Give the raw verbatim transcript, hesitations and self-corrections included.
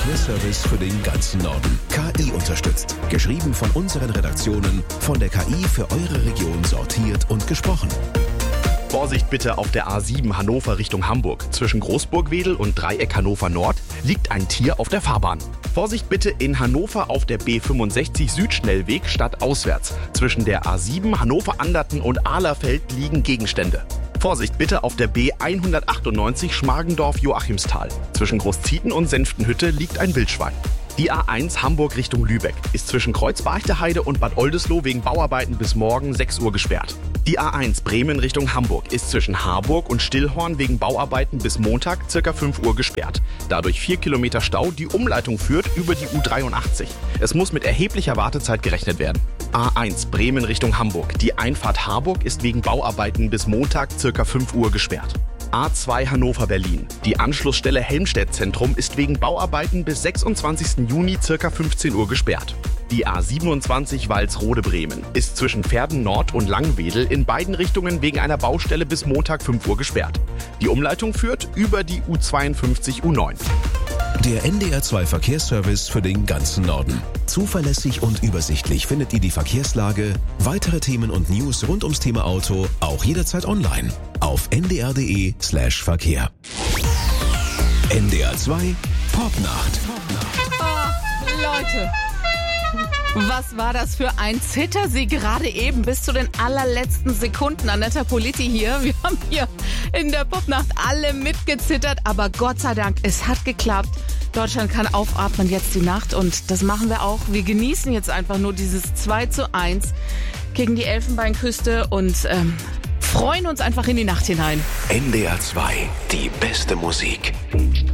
Verkehrsservice für den ganzen Norden. K I unterstützt. Geschrieben von unseren Redaktionen, von der K I für eure Region sortiert und gesprochen. Vorsicht bitte auf der A sieben Hannover Richtung Hamburg. Zwischen Großburgwedel und Dreieck Hannover Nord liegt ein Tier auf der Fahrbahn. Vorsicht bitte in Hannover auf der B fünfundsechzig Südschnellweg stadtauswärts. Zwischen der A sieben Hannover-Anderten und Ahlerfeld liegen Gegenstände. Vorsicht bitte auf der B hundertachtundneunzig Schmargendorf-Joachimsthal. Zwischen Großzieten und Senftenhütte liegt ein Wildschwein. Die A eins Hamburg Richtung Lübeck ist zwischen Kreuzbarchteheide und Bad Oldesloe wegen Bauarbeiten bis morgen sechs Uhr gesperrt. Die A eins Bremen Richtung Hamburg ist zwischen Harburg und Stillhorn wegen Bauarbeiten bis Montag ca. fünf Uhr gesperrt. Dadurch vier Kilometer Stau, die Umleitung führt über die U dreiundachtzig. Es muss mit erheblicher Wartezeit gerechnet werden. A eins Bremen Richtung Hamburg. Die Einfahrt Harburg ist wegen Bauarbeiten bis Montag ca. fünf Uhr gesperrt. A zwei Hannover-Berlin. Die Anschlussstelle Helmstedt-Zentrum ist wegen Bauarbeiten bis sechsundzwanzigsten Juni ca. fünfzehn Uhr gesperrt. Die A siebenundzwanzig Walsrode-Bremen ist zwischen Verden Nord und Langwedel in beiden Richtungen wegen einer Baustelle bis Montag fünf Uhr gesperrt. Die Umleitung führt über die U zweiundfünfzig U neun. Der N D R zwei Verkehrsservice für den ganzen Norden. Zuverlässig und übersichtlich findet ihr die Verkehrslage, weitere Themen und News rund ums Thema Auto auch jederzeit online auf n d r punkt d e slash verkehr. N D R zwei Popnacht. Oh, Leute. Was war das für ein Zittersieg gerade eben bis zu den allerletzten Sekunden? Annetta Politi hier. Wir haben hier in der Popnacht alle mitgezittert, aber Gott sei Dank, es hat geklappt. Deutschland kann aufatmen jetzt die Nacht und das machen wir auch. Wir genießen jetzt einfach nur dieses zwei zu eins gegen die Elfenbeinküste und ähm, freuen uns einfach in die Nacht hinein. N D R zwei, die beste Musik.